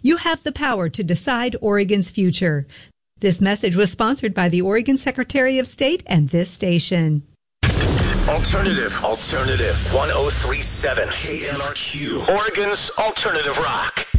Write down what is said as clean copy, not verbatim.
You have the power to decide Oregon's future. This message was sponsored by the Oregon Secretary of State and this station. Alternative 1037 KNRQ, Oregon's alternative rock.